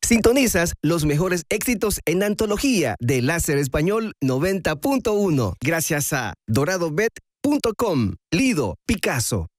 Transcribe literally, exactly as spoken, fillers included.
Sintonizas los mejores éxitos en antología de Láser Español noventa punto uno gracias a dorado bet punto com. Lido, Picasso.